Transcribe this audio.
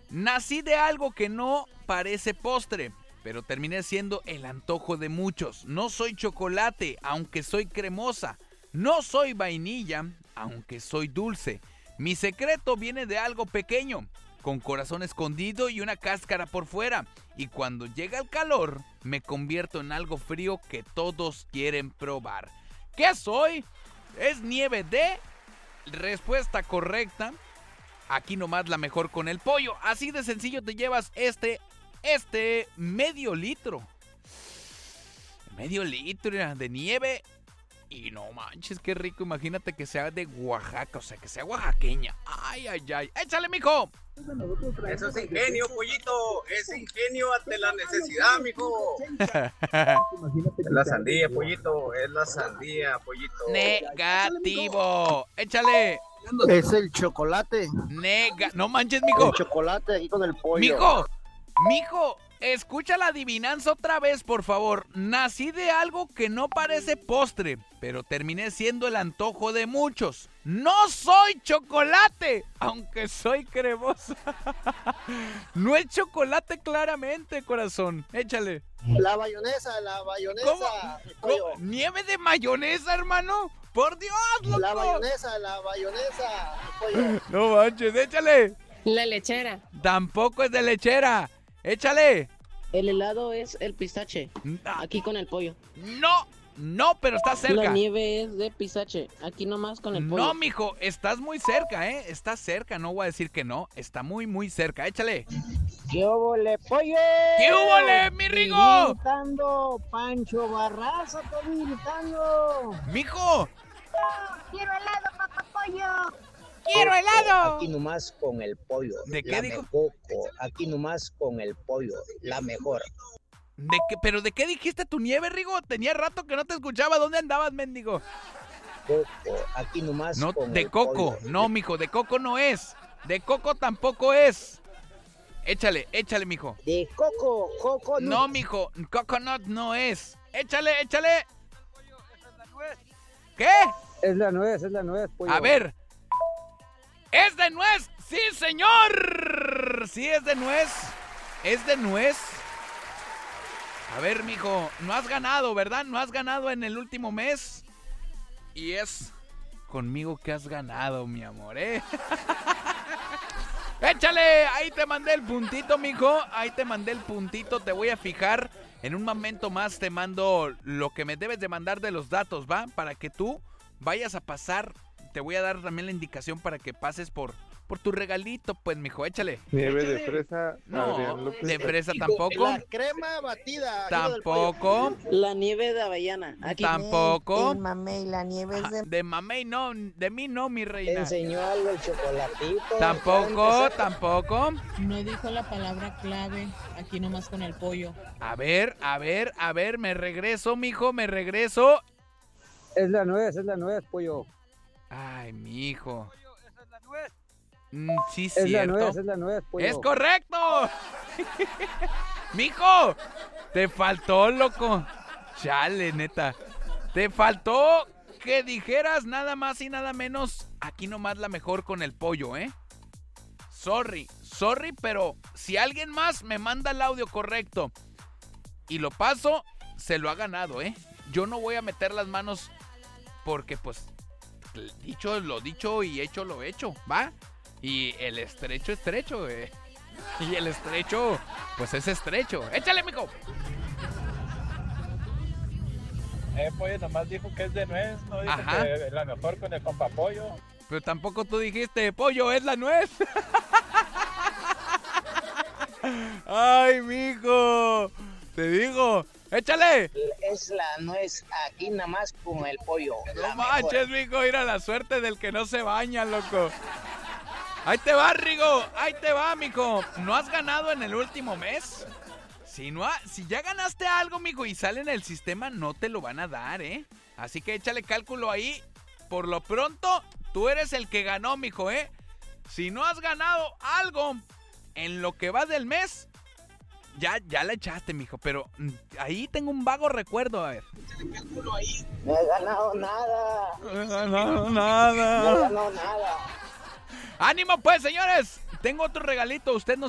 Nací de algo que no parece postre, pero terminé siendo el antojo de muchos. No soy chocolate, aunque soy cremosa. No soy vainilla, aunque soy dulce. Mi secreto viene de algo pequeño, con corazón escondido y una cáscara por fuera. Y cuando llega el calor, me convierto en algo frío que todos quieren probar. ¿Qué soy? Es nieve de... Respuesta correcta. Aquí nomás la mejor con el pollo. Así de sencillo te llevas este medio litro. Medio litro de nieve. Y no manches, qué rico. Imagínate que sea de Oaxaca, o sea, que sea oaxaqueña. Ay, ay, ay. ¡Échale, mijo! Eso es ingenio, pollito. Es ingenio ante la necesidad, mijo. Es la sandía, pollito. Es la sandía, pollito. Negativo. Échale. Es el chocolate. No manches, mijo. El chocolate aquí con el pollo. Mijo, escucha la adivinanza otra vez, por favor. Nací de algo que no parece postre, pero terminé siendo el antojo de muchos. No soy chocolate, aunque soy cremosa. No es chocolate claramente, corazón. Échale. La mayonesa. ¿Cómo? ¿Nieve de mayonesa, hermano? ¡Por Dios, loco! La mayonesa. Pollo. No manches, échale. La lechera. Tampoco es de lechera. Échale. El helado es el pistache. Aquí con el pollo. No, pero está cerca. La nieve es de pistache. Aquí nomás con el pollo. No, mijo, estás muy cerca, ¿eh? Estás cerca, no voy a decir que no. Está muy, muy cerca. Échale. ¿Qué óvole, pollo? ¿Qué óvole, mi Rigo? Gritando, Pancho Barraza, estoy gritando. Mijo. ¡Quiero helado, papá pollo! ¡Quiero helado! Aquí nomás con el pollo. ¿De qué dijo? Aquí nomás con el pollo, la mejor. ¿Pero de qué dijiste tu nieve, Rigo? Tenía rato que no te escuchaba. ¿Dónde andabas, mendigo? Coco, aquí nomás No, con de el coco. pollo. No, mijo, de coco no es. De coco tampoco es. Échale, mijo. De coco. No, mijo, coconut no es. Échale. ¿Qué? Es la nuez, pollo. A ver. ¿Es de nuez? ¡Sí, señor! Sí, es de nuez. ¿Es de nuez? A ver, mijo, no has ganado, ¿verdad? No has ganado en el último mes. Y es conmigo que has ganado, mi amor, ¿eh? ¡Échale! Ahí te mandé el puntito, mijo. Ahí te mandé el puntito. Te voy a fijar. En un momento más te mando lo que me debes de mandar de los datos, ¿va? Para que tú vayas a pasar. Te voy a dar también la indicación para que pases por tu regalito, pues, mijo. Échale. Nieve de fresa. No, Adrián López. de fresa tampoco. La crema batida. Tampoco. La nieve de avellana. Aquí. Tampoco. El mamey, la nieve es de... De mamey no, de mí no, mi reina. Enseñó algo el chocolatito. Tampoco. No dijo la palabra clave, aquí nomás con el pollo. A ver, me regreso, mijo, Es la nuez, pollo. Ay, mijo. Sí, Es cierto. la nuez, pollo. ¡Es correcto! Mijo, te faltó, loco. Chale, neta. Te faltó que dijeras nada más y nada menos. Aquí nomás la mejor con el pollo, ¿eh? Sorry, pero si alguien más me manda el audio correcto y lo paso, se lo ha ganado, ¿eh? Yo no voy a meter las manos porque, pues, dicho lo dicho y hecho lo hecho, ¿va? Y el estrecho, y el estrecho, pues es estrecho. ¡Échale, mijo! Pollo nomás dijo que es de nuez, no dijo Ajá. que es la mejor con el compa pollo. Pero tampoco tú dijiste, pollo, es la nuez. ¡Ay, mijo! Te digo, échale. Es la nuez, aquí nada más con el pollo. No manches, mijo, ir a la suerte del que no se baña, loco. Ahí te va, Rigo, ahí te va, mijo. ¿No has ganado en el último mes? Si ya ganaste algo, mijo, y sale en el sistema, no te lo van a dar, ¿eh? Así que échale cálculo ahí. Por lo pronto, tú eres el que ganó, mijo, ¿eh? Si no has ganado algo en lo que va del mes, ya la echaste, mijo, pero ahí tengo un vago recuerdo, a ver. No he ganado nada. No he ganado No he ganado nada. ¡Ánimo, pues, señores! Tengo otro regalito, usted no